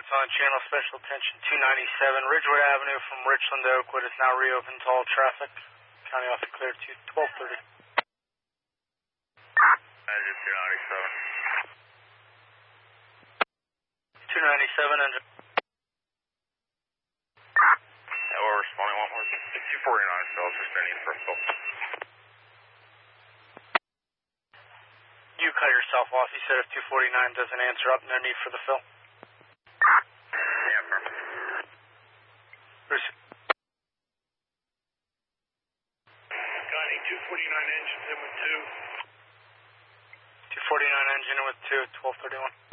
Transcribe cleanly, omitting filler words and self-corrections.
on channel, special attention 297 Ridgewood Avenue from Richland to Oakwood is now reopened to all traffic. County officer clear to 1230. Engine 297. 297 engine. Yeah, we're responding one more. 249 cells, just need first call. You cut yourself off. You said if 249 doesn't answer up, no need for the fill. Yeah, perfect. Bruce. Connie, 249 engines in with 2. 249 engine in with 2 at 1231.